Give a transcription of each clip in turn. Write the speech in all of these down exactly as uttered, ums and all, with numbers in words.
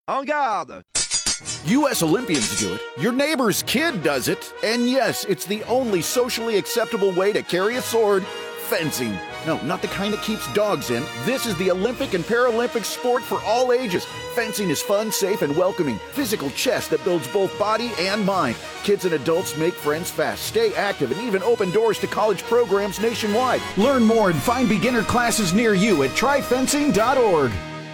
En garde! U S Olympians do it, your neighbor's kid does it, and yes, it's the only socially acceptable way to carry a sword, fencing. No, not the kind that keeps dogs in. This is the Olympic and Paralympic sport for all ages. Fencing is fun, safe, and welcoming. Physical chess that builds both body and mind. Kids and adults make friends fast, stay active, and even open doors to college programs nationwide. Learn more and find beginner classes near you at try fencing dot org.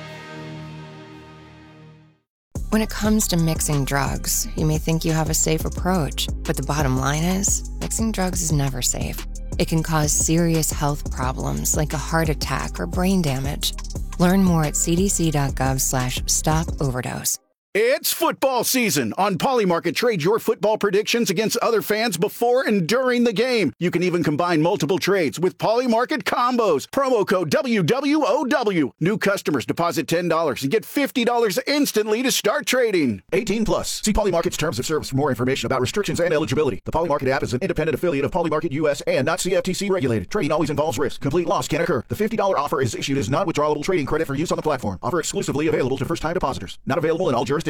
When it comes to mixing drugs, you may think you have a safe approach, but the bottom line is, mixing drugs is never safe. It can cause serious health problems like a heart attack or brain damage. Learn more at c d c dot gov slash stop overdose. It's football season. On Polymarket, trade your football predictions against other fans before and during the game. You can even combine multiple trades with Polymarket combos. Promo code W W O W. New customers deposit ten dollars and get fifty dollars instantly to start trading. eighteen plus. See Polymarket's terms of service for more information about restrictions and eligibility. The Polymarket app is an independent affiliate of Polymarket U S and not C F T C regulated. Trading always involves risk. Complete loss can occur. The fifty dollars offer is issued as non-withdrawable trading credit for use on the platform. Offer exclusively available to first-time depositors. Not available in all jurisdictions.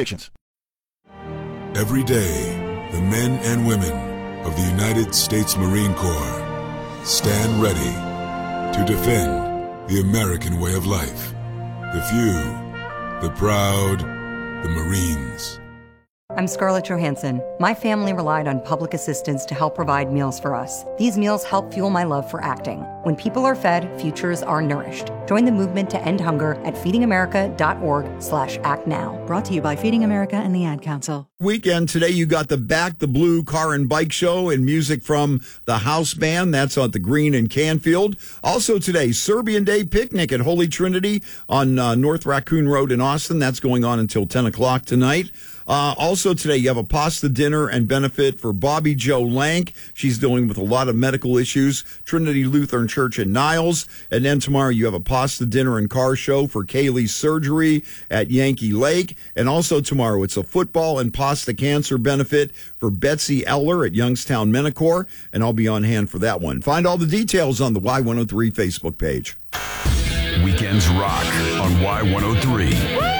Every day, the men and women of the United States Marine Corps stand ready to defend the American way of life. The few, the proud, the Marines. I'm Scarlett Johansson. My family relied on public assistance to help provide meals for us. These meals help fuel my love for acting. When people are fed, futures are nourished. Join the movement to end hunger at feedingamerica.org slash act now. Brought to you by Feeding America and the Ad Council. Weekend today, you got the Back the Blue Car and Bike Show and music from the House Band. That's at the Green in Canfield. Also today, Serbian Day Picnic at Holy Trinity on uh, North Raccoon Road in Austin. That's going on until ten o'clock tonight. Uh, also today, you have a pasta dinner and benefit for Bobby Joe Lank. She's dealing with a lot of medical issues. Trinity Lutheran Church in Niles. And then tomorrow, you have a pasta dinner and car show for Kaylee's surgery at Yankee Lake. And also tomorrow, it's a football and pasta cancer benefit for Betsy Eller at Youngstown Menacor. And I'll be on hand for that one. Find all the details on the Y one oh three Facebook page. Weekends rock on Y one oh three.